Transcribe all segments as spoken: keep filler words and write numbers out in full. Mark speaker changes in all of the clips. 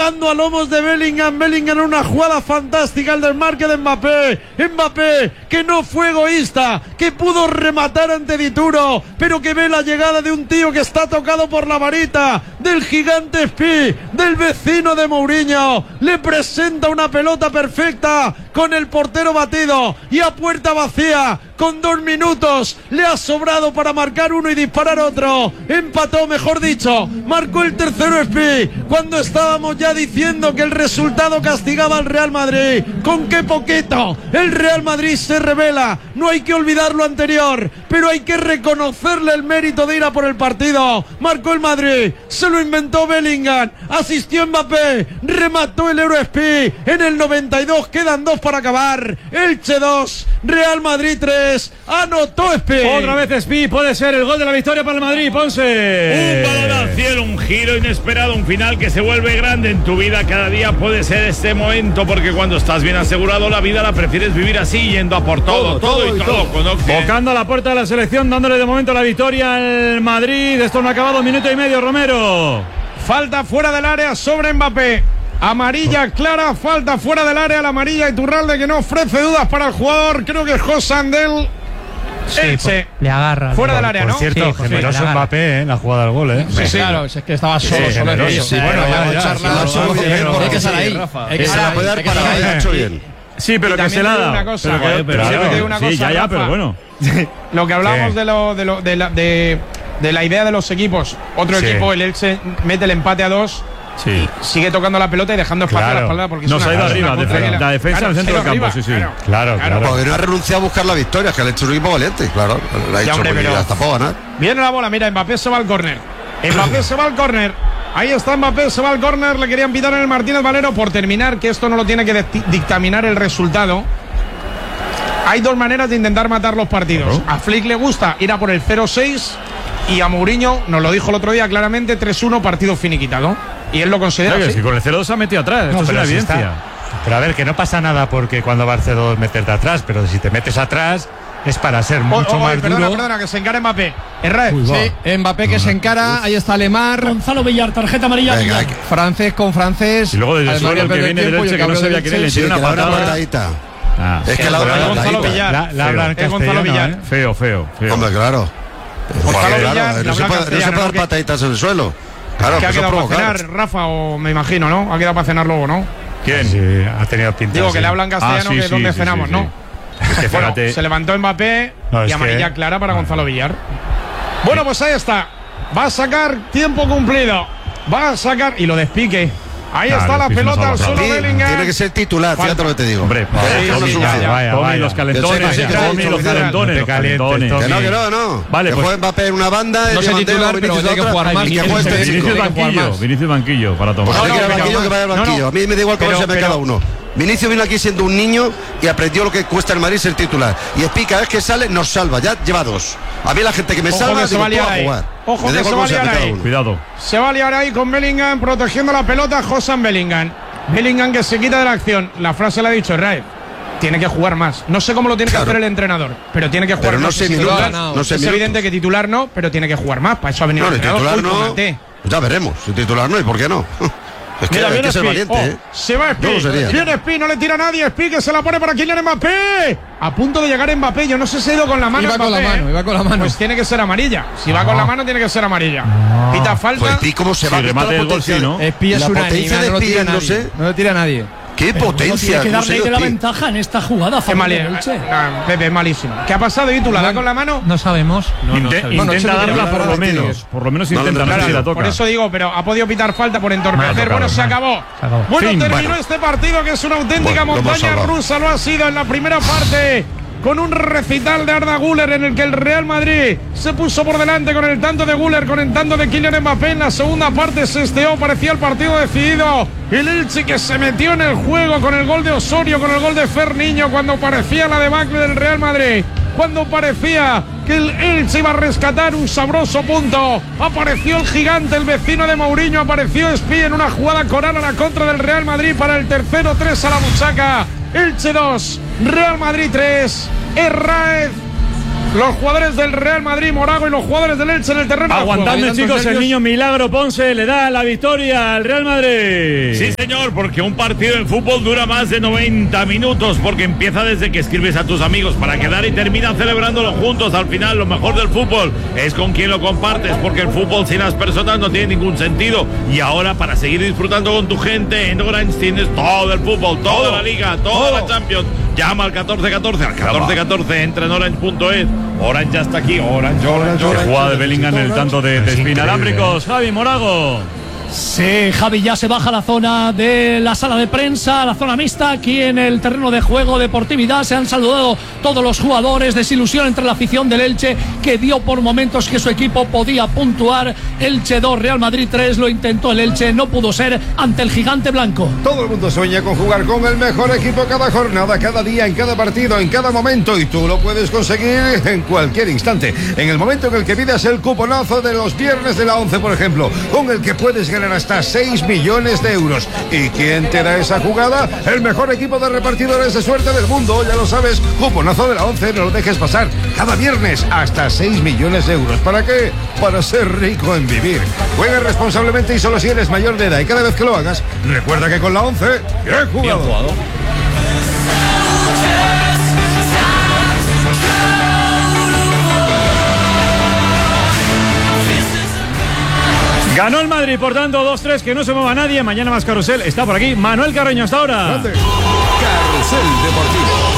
Speaker 1: llegando a lomos de Bellingham. Bellingham en una jugada fantástica, el desmarque de Mbappé. Mbappé, que no fue egoísta, que pudo rematar ante Dituro, pero que ve la llegada de un tío que está tocado por la varita, del gigante Spi, del vecino de Mourinho. Le presenta una pelota perfecta con el portero batido y a puerta vacía. Con dos minutos le ha sobrado para marcar uno y disparar otro. Empató, mejor dicho, marcó el tercero Spi, cuando estábamos ya diciendo que el resultado castigaba al Real Madrid. Con qué poquito el Real Madrid se revela. No hay que olvidar lo anterior, pero hay que reconocerle el mérito de ir a por el partido. Marcó el Madrid, se lo inventó Bellingham, asistió Mbappé, remató el Euro Spi en el noventa y dos. Quedan dos para acabar. Elche dos, Real Madrid tres. Anotó Spi.
Speaker 2: Otra vez Spi, puede ser el gol de la victoria para el Madrid. Ponce.
Speaker 3: Un balón al cielo, un giro inesperado, un final que se vuelve grande en tu vida. Cada día puede ser este momento, porque cuando estás bien asegurado la vida la prefieres vivir así, yendo a por todo, todo, todo y todo. todo.
Speaker 2: Tocando a la puerta de la selección, dándole de momento la victoria al Madrid. Esto no ha acabado, minuto y medio, Romero.
Speaker 1: Falta fuera del área sobre Mbappé. Amarilla clara, falta fuera del área, la amarilla Iturralde, que no ofrece dudas para el jugador. Creo que es José Andel.
Speaker 4: Sí, Elche, le agarra.
Speaker 1: Fuera
Speaker 4: por,
Speaker 1: del área,
Speaker 2: por
Speaker 1: ¿no?
Speaker 2: cierto,
Speaker 4: sí,
Speaker 2: generoso
Speaker 4: sí,
Speaker 2: Mbappé, ¿eh? La jugada del gol, ¿eh?
Speaker 1: Sí, sí, sí.
Speaker 4: Claro, es que estaba solo,
Speaker 2: sí,
Speaker 4: solo
Speaker 2: generoso.
Speaker 4: sí,
Speaker 2: Bueno, ya, ya,
Speaker 5: charla,
Speaker 2: sí,
Speaker 5: solo
Speaker 2: sí,
Speaker 5: bien,
Speaker 2: sí,
Speaker 5: hay que
Speaker 2: sí,
Speaker 5: estar ahí.
Speaker 2: Rafa.
Speaker 5: Hay que
Speaker 2: Esa-
Speaker 5: puede dar para ahí, ha hecho bien.
Speaker 2: Sí, pero
Speaker 1: Y
Speaker 2: que se
Speaker 1: también
Speaker 2: la ha
Speaker 1: te digo
Speaker 2: dado.
Speaker 1: una cosa,
Speaker 2: Pero que-
Speaker 1: joder, pero
Speaker 2: pero
Speaker 1: siempre
Speaker 2: claro,
Speaker 1: te digo una
Speaker 2: sí,
Speaker 1: cosa,
Speaker 2: ya, ya,
Speaker 1: Rafa.
Speaker 2: pero bueno.
Speaker 1: Lo que hablamos
Speaker 2: Sí.
Speaker 1: de, lo, de, lo, de, la, de, de la idea de los equipos. Otro
Speaker 2: Sí.
Speaker 1: equipo, el Elche, mete el empate a dos.
Speaker 2: Sí.
Speaker 1: Sigue tocando la pelota y dejando espacio
Speaker 2: Claro.
Speaker 1: a la espalda, porque
Speaker 2: No
Speaker 1: es
Speaker 2: se ha
Speaker 1: una,
Speaker 2: ido
Speaker 1: es una
Speaker 2: arriba,
Speaker 1: contra
Speaker 2: defe-
Speaker 1: que
Speaker 2: la defensa
Speaker 1: claro,
Speaker 2: en el centro
Speaker 1: se ha
Speaker 2: del
Speaker 1: ido
Speaker 2: campo,
Speaker 1: arriba,
Speaker 2: sí, sí.
Speaker 1: claro.
Speaker 2: Claro, claro.
Speaker 5: Porque no ha renunciado a buscar la victoria, que ha hecho un equipo valiente, claro. La ha hecho
Speaker 1: hombre,
Speaker 5: porque
Speaker 1: pero-
Speaker 5: hasta puedo ganar.
Speaker 1: Viene la bola, mira, Mbappé se va al córner. Mbappé se va al córner. Ahí está Mbappé, se va al córner. Le querían pitar en el Martínez Valero por terminar, que esto no lo tiene que dicti- dictaminar el resultado. Hay dos maneras de intentar matar los partidos. A Flick le gusta ir a por el cero seis y a Mourinho, nos lo dijo el otro día claramente, tres uno, partido finiquitado. Y él lo considera
Speaker 2: Claro, que
Speaker 1: así.
Speaker 2: si con el cero dos se ha metido atrás.
Speaker 6: No,
Speaker 2: Esto es
Speaker 6: pero
Speaker 2: una
Speaker 6: si
Speaker 2: evidencia.
Speaker 6: está- Pero a ver, que no pasa nada porque cuando va al cero dos meterte atrás, pero si te metes atrás es para ser
Speaker 1: Oh,
Speaker 6: mucho
Speaker 1: oh,
Speaker 6: más
Speaker 1: perdona,
Speaker 6: duro.
Speaker 1: perdona, que se encara Mbappé. Erraez.
Speaker 7: Sí, Mbappé que se encara, ahí está Lemar.
Speaker 8: Gonzalo Villar, tarjeta amarilla.
Speaker 5: Venga, hay que-
Speaker 7: Francés con francés.
Speaker 2: Y luego desde el
Speaker 7: Además,
Speaker 2: suelo el que
Speaker 7: pierde
Speaker 2: viene del
Speaker 7: tiempo y
Speaker 2: Elche,
Speaker 7: el
Speaker 2: que no
Speaker 7: cambio
Speaker 2: sabía
Speaker 7: del
Speaker 2: quién era, le
Speaker 7: Elche,
Speaker 5: Sí,
Speaker 2: tiene
Speaker 5: que
Speaker 2: una
Speaker 5: le da una
Speaker 2: patada.
Speaker 5: patadita.
Speaker 2: Ah,
Speaker 5: Es que la da una
Speaker 1: Gonzalo
Speaker 5: patadita.
Speaker 1: Villar.
Speaker 6: La, la habla en
Speaker 1: Es Gonzalo
Speaker 6: castellano,
Speaker 1: Villar.
Speaker 6: ¿eh?
Speaker 2: Feo, feo, feo.
Speaker 5: Hombre, claro.
Speaker 1: Gonzalo
Speaker 5: Claro,
Speaker 1: Villar,
Speaker 5: claro,
Speaker 1: la
Speaker 5: no se
Speaker 1: blanca
Speaker 5: puede, no se
Speaker 1: castellana,
Speaker 5: puede dar
Speaker 1: ¿no?
Speaker 5: pataditas en el suelo. Claro,
Speaker 1: ¿Qué
Speaker 5: que
Speaker 1: ha
Speaker 5: eso
Speaker 1: quedado para
Speaker 5: provocar.
Speaker 1: cenar, Rafa? O me imagino, ¿no? Ha quedado para cenar luego, ¿no?
Speaker 2: ¿Quién?
Speaker 6: Sí, ha tenido pinta.
Speaker 1: Digo que
Speaker 6: sí.
Speaker 1: le hablan castellano,
Speaker 2: Ah, sí,
Speaker 1: que
Speaker 2: sí,
Speaker 1: donde
Speaker 2: sí,
Speaker 1: cenamos,
Speaker 2: sí,
Speaker 1: ¿no?
Speaker 2: sí. Es que
Speaker 1: Bueno,
Speaker 2: fíjate.
Speaker 1: se levantó Mbappé
Speaker 6: No, es
Speaker 1: y amarilla
Speaker 6: que-
Speaker 1: clara para Gonzalo Villar. Bueno, pues ahí está. Va a sacar tiempo cumplido. Va a sacar y lo despique. Ahí
Speaker 2: Claro,
Speaker 1: está la
Speaker 2: es que es una
Speaker 1: pelota al
Speaker 2: salvajada.
Speaker 1: suelo
Speaker 5: Sí,
Speaker 1: Bellingham.
Speaker 5: tiene que ser titular, fíjate lo que te digo.
Speaker 2: Hombre,
Speaker 5: Vale,
Speaker 2: sí,
Speaker 5: eso no
Speaker 2: sí,
Speaker 5: es
Speaker 2: ya,
Speaker 5: suficiente.
Speaker 2: ya.
Speaker 6: Vaya,
Speaker 2: Tommy,
Speaker 6: vaya.
Speaker 2: los calentones.
Speaker 5: Que sepa, que
Speaker 2: Tommy,
Speaker 5: sepa,
Speaker 2: los
Speaker 5: que
Speaker 2: calentones.
Speaker 6: te
Speaker 2: los
Speaker 6: calientes,
Speaker 2: calentones.
Speaker 6: Tommy.
Speaker 5: Que no, que no, no.
Speaker 2: Vale,
Speaker 5: que
Speaker 2: pues-
Speaker 5: juegue Mbappé en una banda,
Speaker 7: No
Speaker 5: el
Speaker 7: sé
Speaker 5: Diamantero,
Speaker 7: titular, pero
Speaker 5: Vinicius
Speaker 7: tiene que
Speaker 5: otra,
Speaker 7: jugar más.
Speaker 5: y que
Speaker 7: Vinicius
Speaker 5: juegue este
Speaker 2: Vinicius
Speaker 5: chico.
Speaker 2: banquillo, Vinicius banquillo para tomar.
Speaker 5: Pues
Speaker 1: No,
Speaker 5: hay que ir al
Speaker 1: pero-
Speaker 5: banquillo, que vaya al
Speaker 1: no, no.
Speaker 5: banquillo. A mí me da igual cómo
Speaker 1: Pero-
Speaker 5: se me
Speaker 1: pero-
Speaker 5: cada uno. Vinicius vino aquí siendo un niño y aprendió lo que cuesta el Madrid ser titular. Y Espi, cada vez que sale, nos salva. Ya lleva dos. A mí la gente que me
Speaker 1: Ojo
Speaker 5: salva,
Speaker 1: que se
Speaker 5: digo,
Speaker 1: va a
Speaker 5: tú
Speaker 1: liar
Speaker 5: a
Speaker 1: ahí.
Speaker 5: jugar.
Speaker 1: Ojo
Speaker 5: Me da
Speaker 1: que se
Speaker 5: igual
Speaker 1: va a
Speaker 5: cómo sea
Speaker 1: liar
Speaker 5: cada
Speaker 1: ahí.
Speaker 5: uno.
Speaker 2: Cuidado.
Speaker 1: Se va a liar ahí con Bellingham protegiendo la pelota. Josan Bellingham. Bellingham que se quita de la acción. La frase la ha dicho Raed. Tiene que jugar más. No sé cómo lo tiene
Speaker 5: Claro.
Speaker 1: que hacer el entrenador, pero tiene que jugar
Speaker 5: Pero no
Speaker 1: más.
Speaker 5: sé
Speaker 1: Si
Speaker 5: minutos,
Speaker 1: titular-
Speaker 5: no sé
Speaker 1: es
Speaker 5: minutos.
Speaker 1: evidente que titular no, pero tiene que jugar más. Para eso ha venido
Speaker 5: No,
Speaker 1: el
Speaker 5: ni
Speaker 1: entrenador.
Speaker 5: titular
Speaker 1: Uy,
Speaker 5: no.
Speaker 1: tómate.
Speaker 5: Ya veremos. Si titular no, ¿y por qué no? Es que
Speaker 1: Mira,
Speaker 5: hay
Speaker 1: viene
Speaker 5: que ser
Speaker 1: Spi.
Speaker 5: valiente,
Speaker 1: Oh,
Speaker 5: ¿eh?
Speaker 1: se va Spi.
Speaker 5: Yo lo sería.
Speaker 1: Viene Spi, no le tira a nadie. Spi que se la pone para Kylian Mbappé. A punto de llegar Mbappé. Yo no sé si ha ido con la mano.
Speaker 7: Iba con la
Speaker 1: Mbappé,
Speaker 7: mano,
Speaker 1: ¿eh?
Speaker 7: iba con la mano.
Speaker 1: Pues tiene que ser amarilla. Si va con la mano, tiene que ser amarilla. Pita falta.
Speaker 5: Pues Espi, ¿cómo se
Speaker 2: Si
Speaker 5: va? ¿Viste
Speaker 2: remate
Speaker 5: la
Speaker 2: el gol,
Speaker 5: potencia?
Speaker 2: sí, ¿no?
Speaker 7: Espi es
Speaker 5: La
Speaker 7: una
Speaker 5: potencia
Speaker 7: anima,
Speaker 5: de
Speaker 7: no lo
Speaker 5: Espi
Speaker 7: tira
Speaker 5: yéndose.
Speaker 7: nadie. No lo tira nadie.
Speaker 5: ¡Qué
Speaker 8: Pero
Speaker 5: potencia!
Speaker 8: tiene que
Speaker 5: ¿Cómo
Speaker 8: darle
Speaker 5: se ha
Speaker 8: de
Speaker 5: ido
Speaker 8: la
Speaker 5: Espi?
Speaker 8: ventaja en esta jugada a
Speaker 1: Es
Speaker 8: favor
Speaker 1: mali-
Speaker 8: del Elche.
Speaker 1: ah, Pepe, es malísimo. ¿Qué ha pasado, Itu? ¿La da con la mano?
Speaker 4: No sabemos.
Speaker 2: Inte-
Speaker 7: Bueno,
Speaker 2: intenta
Speaker 7: eso no
Speaker 2: darla
Speaker 7: tiene
Speaker 2: por
Speaker 7: nada
Speaker 2: lo
Speaker 7: de
Speaker 2: menos.
Speaker 7: tiros.
Speaker 2: Por lo menos
Speaker 5: No, no,
Speaker 2: intenta,
Speaker 5: no,
Speaker 2: no sé si
Speaker 5: claro,
Speaker 2: la toca.
Speaker 1: Por eso digo, pero ha podido pitar falta por
Speaker 2: No,
Speaker 1: entorpecer.
Speaker 2: tocado,
Speaker 1: Bueno, se
Speaker 2: no.
Speaker 1: acabó.
Speaker 4: Se acabó.
Speaker 1: Bueno,
Speaker 2: Fin,
Speaker 1: terminó
Speaker 5: bueno.
Speaker 1: este partido que es una auténtica
Speaker 5: Bueno, lo hemos
Speaker 1: montaña
Speaker 5: salvado.
Speaker 1: rusa. Lo ha sido en la primera parte. Con un recital de Arda Güler en el que el Real Madrid se puso por delante con el tanto de Güler, con el tanto de Kylian Mbappé. En la segunda parte se esteó, parecía el partido decidido. El Elche que se metió en el juego con el gol de Osorio, con el gol de Ferniño, cuando parecía la debacle del Real Madrid. Cuando parecía que el Elche iba a rescatar un sabroso punto, apareció el gigante, el vecino de Mourinho, apareció Spi en una jugada coral a la contra del Real Madrid para el tercero, tres a la buchaca. Elche dos, Real Madrid tres. Herráez los jugadores del Real Madrid, Morago, y los jugadores del Elche en el terreno.
Speaker 2: Aguantando, chicos, el niño Milagro Ponce le da la victoria al Real Madrid.
Speaker 3: Sí, señor, porque un partido de fútbol dura más de noventa minutos, porque empieza desde que escribes a tus amigos para quedar y termina celebrándolo juntos. Al final, lo mejor del fútbol es con quien lo compartes, porque el fútbol sin las personas no tiene ningún sentido. Y ahora, para seguir disfrutando con tu gente, en Orange tienes todo el fútbol, toda todo, la liga, toda todo. la Champions. Llama al catorce catorce, al catorce catorce, entra en orange punto es. Orange ya está aquí, Orange, Orange, Orange.
Speaker 2: Se jugada de Bellingham en el tanto de, de espinalámbricos. Javi Morago.
Speaker 8: Sí, Javi ya se baja a la zona de la sala de prensa, la zona mixta, aquí en el terreno de juego, deportividad. Se han saludado todos los jugadores, desilusión entre la afición del Elche, que dio por momentos que su equipo podía puntuar. Elche dos, Real Madrid tres, lo intentó el Elche, no pudo ser ante el gigante blanco.
Speaker 9: Todo el mundo sueña con jugar con el mejor equipo cada jornada, cada día, en cada partido, en cada momento, y tú lo puedes conseguir en cualquier instante. En el momento en el que pidas el cuponazo de los viernes de la once, por ejemplo, con el que puedes ganar hasta seis millones de euros. ¿Y quién te da esa jugada? El mejor equipo de repartidores de suerte del mundo, ya lo sabes. Cuponazo de la once, no lo dejes pasar. Cada viernes hasta seis millones de euros. ¿Para qué? Para ser rico en vivir. Juega responsablemente y solo si eres mayor de edad. Y cada vez que lo hagas, recuerda que con la once, bien jugado. Bien jugado.
Speaker 2: Ganó el Madrid, por tanto, dos tres, que no se mueva nadie. Mañana más carrusel. Está por aquí Manuel Carreño, hasta ahora.
Speaker 10: Carrusel Deportivo.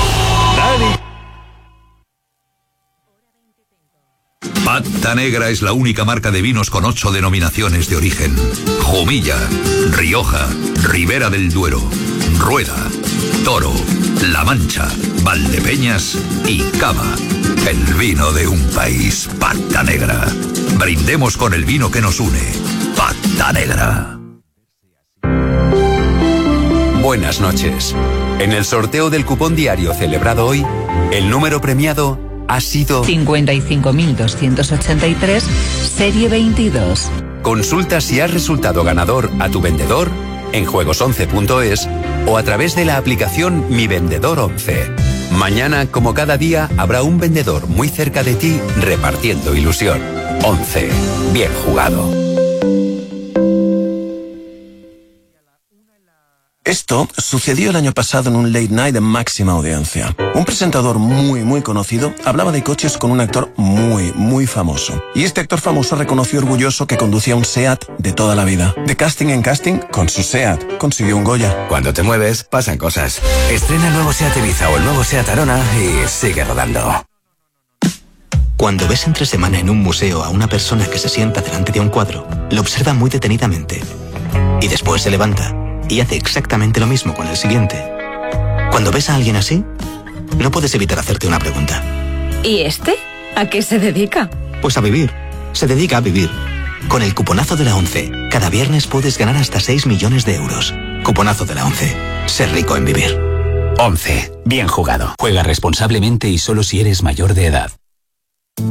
Speaker 10: Dani.
Speaker 11: Pata Negra es la única marca de vinos con ocho denominaciones de origen. Jumilla, Rioja, Ribera del Duero, Rueda, Toro, La Mancha, Valdepeñas y Cava. El vino de un país. Pata Negra. Brindemos con el vino que nos une. Pata Negra.
Speaker 12: Buenas noches. En el sorteo del cupón diario celebrado hoy, el número premiado ha sido
Speaker 13: cincuenta y cinco mil doscientos ochenta y tres, serie veintidós.
Speaker 12: Consulta si has resultado ganador a tu vendedor en juegos once punto es o a través de la aplicación Mi Vendedor once. Mañana, como cada día, habrá un vendedor muy cerca de ti repartiendo ilusión. once. Bien jugado.
Speaker 14: Esto sucedió el año pasado en un late night de máxima audiencia. Un presentador muy, muy conocido hablaba de coches con un actor muy, muy famoso. Y este actor famoso reconoció orgulloso que conducía un SEAT de toda la vida. De casting en casting, con su SEAT, consiguió un Goya.
Speaker 15: Cuando te mueves, pasan cosas. Estrena el nuevo SEAT Ibiza o el nuevo SEAT Arona y sigue rodando.
Speaker 16: Cuando ves entre semana en un museo a una persona que se sienta delante de un cuadro, lo observa muy detenidamente. Y después se levanta y hace exactamente lo mismo con el siguiente. Cuando ves a alguien así, no puedes evitar hacerte una pregunta.
Speaker 17: ¿Y este? ¿A qué se dedica?
Speaker 16: Pues a vivir. Se dedica a vivir. Con el cuponazo de la once, cada viernes puedes ganar hasta seis millones de euros. Cuponazo de la once. Ser rico en vivir.
Speaker 15: once. Bien jugado. Juega responsablemente y solo si eres mayor de edad.